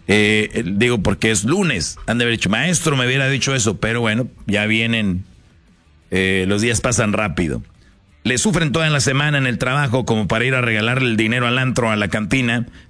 Digo, porque es lunes. Han de haber dicho, maestro, me hubiera dicho eso. Pero bueno, ya vienen, los días pasan rápido. Le sufren toda la semana en el trabajo como para ir a regalarle el dinero al antro, a la cantina.